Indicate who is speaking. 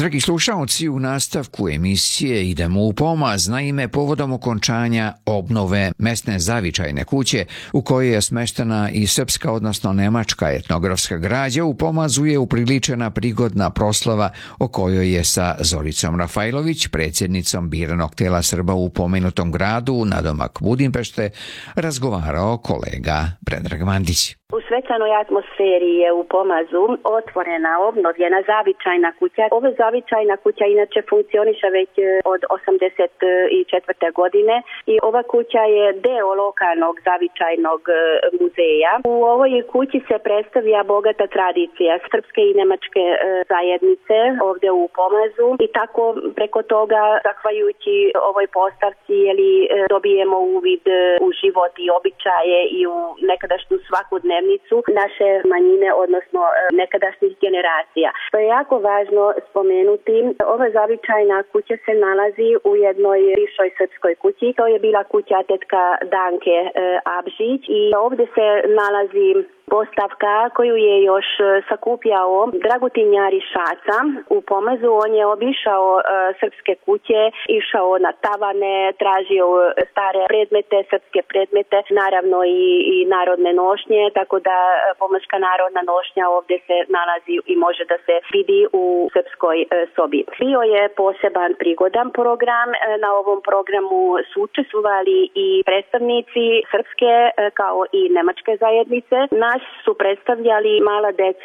Speaker 1: Dragi slušalci, u nastavku emisije idemo u Pomaz, naime povodom okončanja obnove mesne zavičajne kuće u kojoj je smeštena i srpska, odnosno nemačka etnografska građa, u Pomazu je upriličena prigodna proslava o kojoj je sa Zoricom Rafajlović, predsjednicom biranog tela Srba u pomenutom gradu, nadomak Budimpešte, razgovarao kolega Predrag Mandić.
Speaker 2: U svečanoj atmosferi je u Pomazu otvorena, obnovljena zavičajna kuća. Ova zavičajna kuća inače funkcioniše već od 1984. godine i ova kuća je deo lokalnog zavičajnog muzeja. U ovoj kući se predstavlja bogata tradicija srpske i nemačke zajednice ovdje u Pomazu i tako preko toga, zahvaljujući ovoj postavci, dobijemo uvid u život i običaje i u nekadašnju svakodnevnicu naše manjine, odnosno nekadašnjih generacija. To je jako važno spomenuti. Ova zavičajna kuća se nalazi u jednoj višoj srpskoj kući. To je bila kuća tetka Danke Abžić i ovdje se nalazi postavka koju je još sakupljao Dragutin Jari Šaca u Pomazu. On je obišao srpske kuće, išao na tavane, tražio stare predmete, srpske predmete, naravno i narodne nošnje, tako da pomaška narodna nošnja ovdje se nalazi i može da se vidi u srpskoj sobi. Bio je poseban prigodan program. Na ovom programu su učestvovali i predstavnici srpske kao i nemačke zajednice. Su predstavljali mala deca